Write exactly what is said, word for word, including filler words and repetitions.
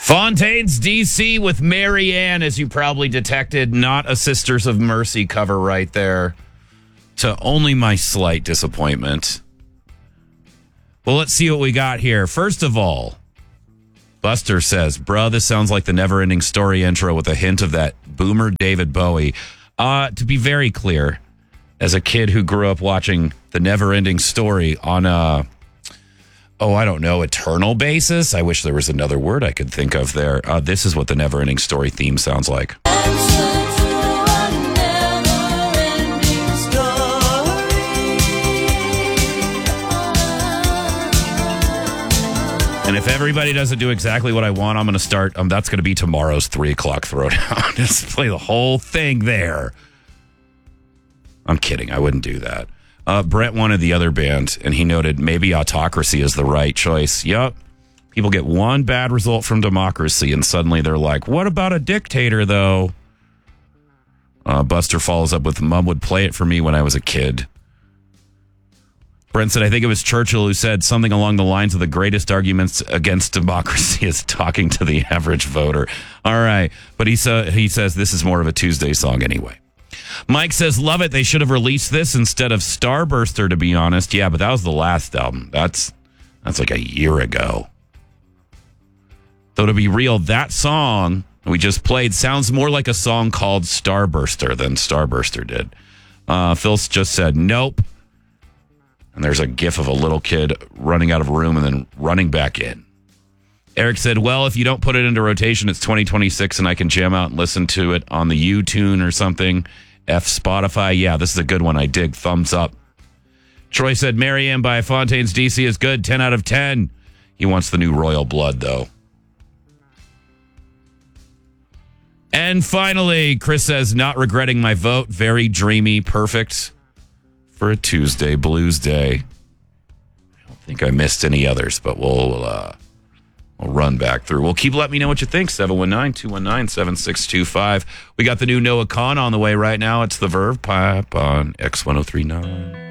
Fontaines, D C with Marianne, as you probably detected, not a Sisters of Mercy cover right there. To only my slight disappointment. Well, let's see what we got here. First of all, Buster says, bruh, this sounds like the Never-Ending Story intro with a hint of that boomer David Bowie. Uh, to be very clear, as a kid who grew up watching the Never-Ending Story on a, oh, I don't know, eternal basis, I wish there was another word I could think of there. Uh, this is what the Never-Ending Story theme sounds like. And if everybody doesn't do exactly what I want, I'm going to start. Um, that's going to be tomorrow's three o'clock throwdown. Just play the whole thing there. I'm kidding. I wouldn't do that. Uh, Brett wanted the other band, and he noted maybe Autocracy is the right choice. Yup. People get one bad result from Democracy, and suddenly they're like, what about a dictator, though? Uh, Buster follows up with, Mom would play it for me when I was a kid. Brent said, I think it was Churchill who said something along the lines of the greatest arguments against democracy is talking to the average voter. All right. But he, sa- he says this is more of a Tuesday song anyway. Mike says, love it. They should have released this instead of Starburster, to be honest. Yeah, but that was the last album. That's that's like a year ago. Though to be real, that song we just played sounds more like a song called Starburster than Starburster did. Uh, Phil just said, nope. And there's a gif of a little kid running out of a room and then running back in. Eric said, well, if you don't put it into rotation, it's twenty twenty-six and I can jam out and listen to it on the U-Tune or something. F Spotify. Yeah, this is a good one. I dig. Thumbs up. Troy said, Marianne by Fontaines D C is good. ten out of ten. He wants the new Royal Blood, though. And finally, Chris says, not regretting my vote. Very dreamy. Perfect. For a Tuesday blues day. I don't think I missed any others, but we'll uh, we'll run back through. Well, keep letting me know what you think. seven one nine, two one nine, seven six two five. We got the new Noah Khan on the way right now. It's The Verve Pipe on X ten thirty-nine.